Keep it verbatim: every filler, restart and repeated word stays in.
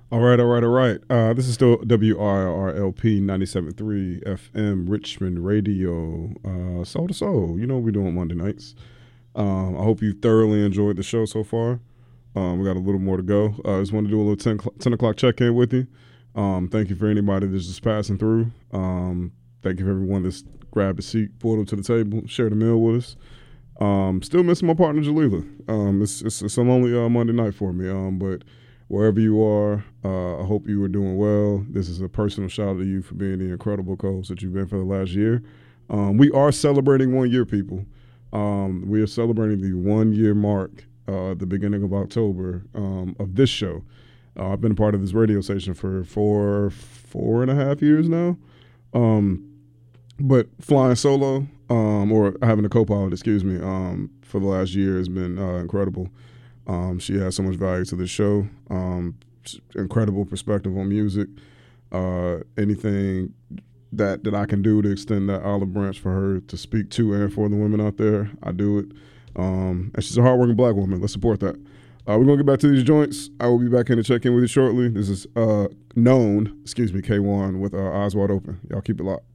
All right, all right, all right. Uh, this is still W R R L P ninety-seven point three F M Richmond Radio, uh, Soul to Soul. You know what we do on Monday nights. Um, I hope you thoroughly enjoyed the show so far. Um, we got a little more to go. I uh, just want to do a little ten, ten o'clock check in with you. Um, thank you for anybody that's just passing through. Um, thank you for everyone that's grabbed a seat, pulled up to the table, shared a meal with us. Um, still missing my partner Jalila. Um, it's, it's, it's a lonely uh, Monday night for me. Um, but wherever you are, uh, I hope you are doing well. This is a personal shout out to you for being the incredible co-host that you've been for the last year. Um, we are celebrating one year, people. Um, we are celebrating the one year mark uh, at the beginning of October um, of this show. Uh, I've been a part of this radio station for four, four and a half years now. Um, but flying solo, um, or having a co-pilot, excuse me, um, for the last year has been uh, incredible. Um, she has so much value to the show. Um, incredible perspective on music. Uh, anything that that I can do to extend that olive branch for her to speak to and for the women out there, I do it. Um, and she's a hardworking black woman. Let's support that. Uh, we're going to get back to these joints. I will be back in to check in with you shortly. This is uh, known, excuse me, K one with uh, Eyes Wide Open. Y'all keep it locked.